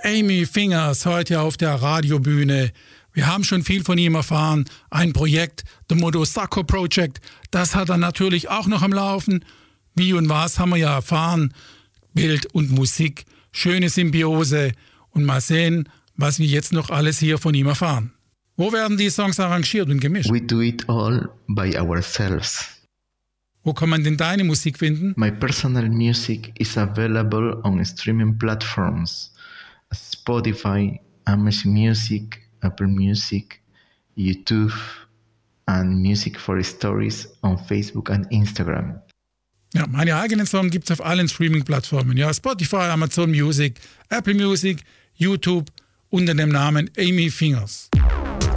Amy Fingers heute auf der Radiobühne. Wir haben schon viel von ihm erfahren. Ein Projekt, The Modo Sacco Project, das hat er natürlich auch noch am Laufen. Wie und was haben wir ja erfahren. Bild und Musik, schöne Symbiose. Und mal sehen, was wir jetzt noch alles hier von ihm erfahren. Wo werden die Songs arrangiert und gemischt? We do it all by ourselves. Wo kann man denn deine Musik finden? My personal music is available on streaming platforms, Spotify, Amazon Music, Apple Music, YouTube, and Music for Stories on Facebook and Instagram. Ja, meine eigenen Songs gibt es auf allen Streaming-Plattformen. Ja, Spotify, Amazon Music, Apple Music, YouTube unter dem Namen Amy Fingers.